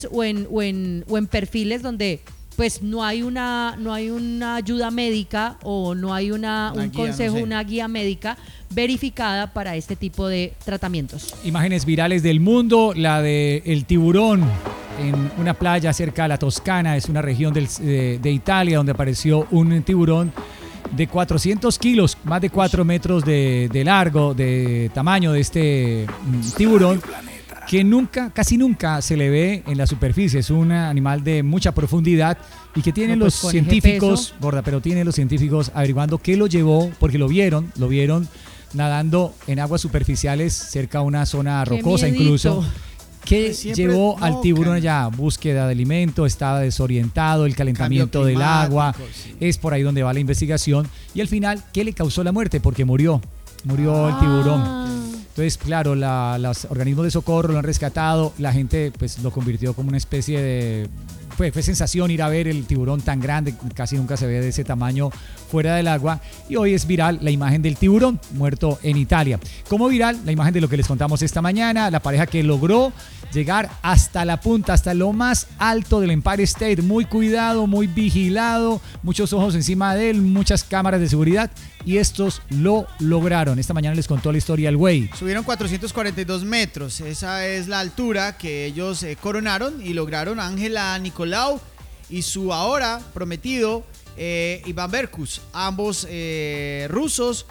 o en perfiles donde pues no hay una ayuda médica o no hay un guía, consejo, no sé. una guía médica verificada para este tipo de tratamientos. Imágenes virales del mundo, la de el tiburón en una playa cerca de la Toscana, es una región de Italia donde apareció un tiburón de 400 kilos, más de 4 metros de largo, de tamaño de este tiburón, que casi nunca se le ve en la superficie. Es un animal de mucha profundidad y que tienen No, los pues, con científicos, ese peso. gorda, pero tienen los científicos averiguando qué lo llevó, porque lo vieron nadando en aguas superficiales cerca a una zona ¡Qué rocosa miedito! incluso. ¿Qué Pues siempre llevó al tocan. tiburón allá? Búsqueda de alimento, estaba desorientado, el calentamiento Cambio del agua, climático, sí. es por ahí donde va la investigación. Y al final, ¿qué le causó la muerte? Porque murió el tiburón. Ah. Entonces, claro, los organismos de socorro lo han rescatado, la gente pues lo convirtió como una especie de... Fue sensación ir a ver el tiburón tan grande, casi nunca se ve de ese tamaño fuera del agua, y hoy es viral la imagen del tiburón muerto en Italia. Como viral, la imagen de lo que les contamos esta mañana, la pareja que logró llegar hasta la punta, hasta lo más alto del Empire State, muy cuidado, muy vigilado, muchos ojos encima de él, muchas cámaras de seguridad, y estos lo lograron. Esta mañana les contó la historia el güey. Subieron 442 metros, esa es la altura que ellos coronaron y lograron Ángela Nicolau y su ahora prometido Iván Berkus, ambos rusos,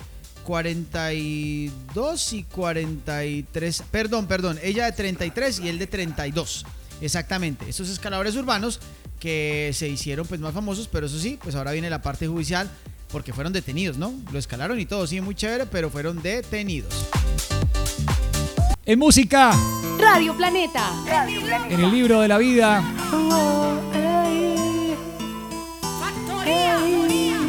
42 y 43, perdón, ella de 33 y él de 32, exactamente, estos escaladores urbanos que se hicieron pues más famosos, pero eso sí, pues ahora viene la parte judicial, porque fueron detenidos, ¿no? Lo escalaron y todo, sí, muy chévere, pero fueron detenidos. En música, Radio Planeta. en el libro de la vida,